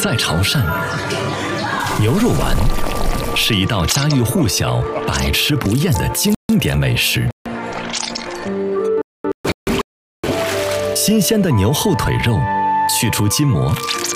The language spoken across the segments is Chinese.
在潮汕，牛肉丸是一道家喻户晓、百吃不厌的经典美食。新鲜的牛后腿肉，去除筋膜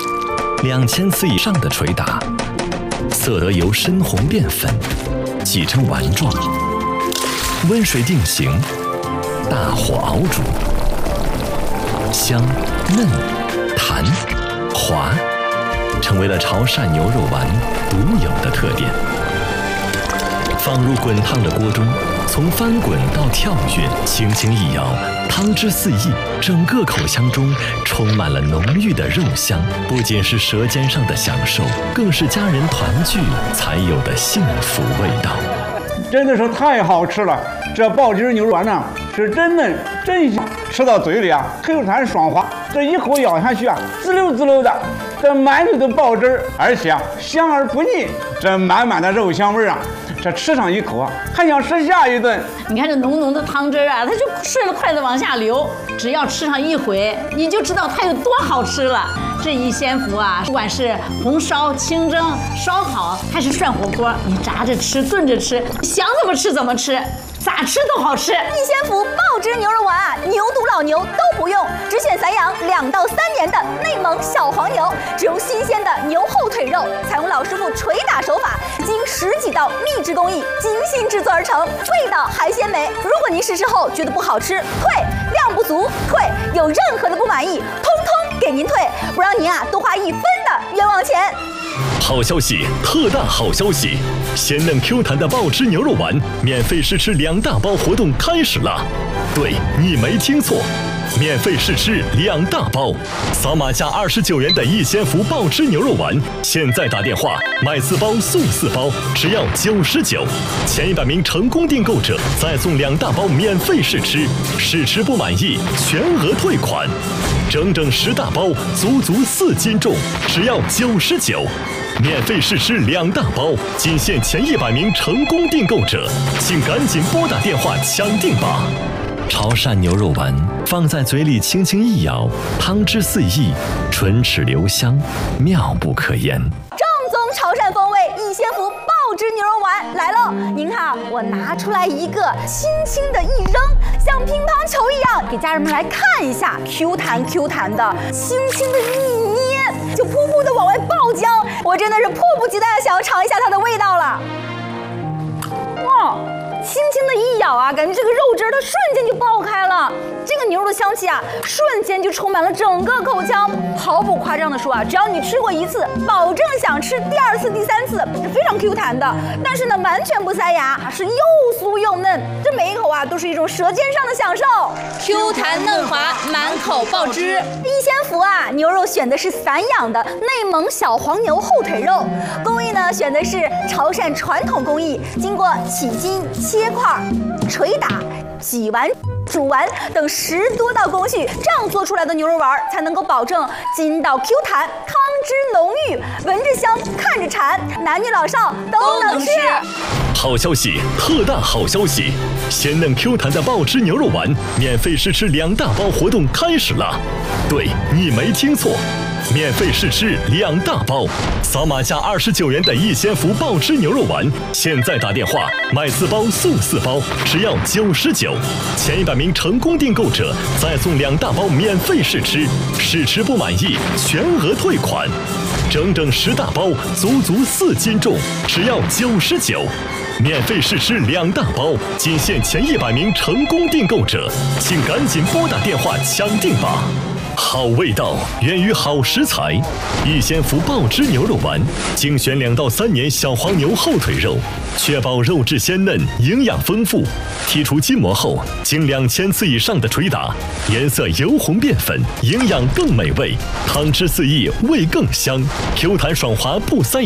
，2000次以上的捶打，色得由深红变粉，挤成丸状，温水定型，大火熬煮，香、嫩、弹、滑，成为了潮汕牛肉丸独有的特点。放入滚烫的锅中，从翻滚到跳跃，轻轻一摇，汤汁四溢，整个口腔中充满了浓郁的肉香。不仅是舌尖上的享受，更是家人团聚才有的幸福味道。 真的是太好吃了！这爆汁牛肉丸呢，是真嫩真香，吃到嘴里啊，Q弹爽滑，这一口咬下去啊，滋溜滋溜的，这满嘴的爆汁，而且啊香而不腻，这满满的肉香味啊，这吃上一口啊，还想吃下一顿。 你看这浓浓的汤汁啊，它就顺着筷子往下流，只要吃上一回，你就知道它有多好吃了。这一鲜福啊，不管是红烧、清蒸、烧烤，还是涮火锅，你炸着吃、炖着吃，想怎么吃怎么吃，咋吃都好吃。 一鲜福爆汁牛肉丸啊，牛犊老牛都不用，只选散养2到3年的内蒙小黄牛，只用新鲜的牛后腿肉，采用老师傅捶打手法，经10几道秘制工艺精心制作而成，味道还鲜美。如果您试吃后觉得不好吃，退；量不足，退；有任何的不满意，通通给您退，不让您啊多花1分的冤枉钱。 好消息，特大好消息！鲜嫩 Q 弹的爆汁牛肉丸免费试吃2大包活动开始了。对，你没听错，免费试吃2大包，扫码价29元的一鲜福爆汁牛肉丸，现在打电话买4包送4包，只要99，前100名成功订购者再送2大包免费试吃，试吃不满意全额退款。整整10大包，足足4斤重，只要99。免费试吃2大包，仅限前100名成功订购者，请赶紧拨打电话抢订吧！潮汕牛肉丸放在嘴里轻轻一咬，汤汁四溢，唇齿留香，妙不可言。 正宗潮汕风味一鲜福爆汁牛肉丸来喽！您看，我拿出来一个，轻轻的一扔，像乒乓球一样，给家人们来看一下，Q 弹 Q 弹的，轻轻的一捏，就噗噗的往外爆浆。我真的是迫不及待的想要尝一下它的味道了。哇！轻轻的一咬啊，感觉这个肉汁它瞬间就爆开了，这个牛肉的香气啊，瞬间就充满了整个口腔。毫不夸张的说啊，只要你吃过1次，保证想吃第2次、第3次，是非常 Q 弹的。但是呢，完全不塞牙，是又酥又嫩，这每一口啊都是一种舌尖上的享受。 Q 弹嫩滑，满口爆汁。 一鲜福啊，牛肉选的是散养的内蒙小黄牛后腿肉，工艺呢选的是潮汕传统工艺，经过起筋、切块、捶打、挤完、煮完等10多道工序，这样做出来的牛肉丸才能够保证筋道 Q 弹，汤汁浓郁，闻着香，看着馋，男女老少都能吃。 好消息，特大好消息！鲜嫩 Q 弹的爆汁牛肉丸免费试吃2大包活动开始了。对，你没听错，免费试吃2大包，扫码价29元的一鲜福爆汁牛肉丸，现在打电话买4包送4包，只要99，前100名成功订购者再送2大包免费试吃，试吃不满意全额退款。整整10大包，足足4斤重，只要99。免费试吃2大包，仅限前100名成功订购者，请赶紧拨打电话抢订吧！好味道源于好食材，一鲜福爆汁牛肉丸精选2到3年小黄牛后腿肉，确保肉质鲜嫩、营养丰富。剔除筋膜后，经2000次以上的捶打，颜色由红变粉，营养更美味，汤汁四溢，味更香，Q 弹爽滑不塞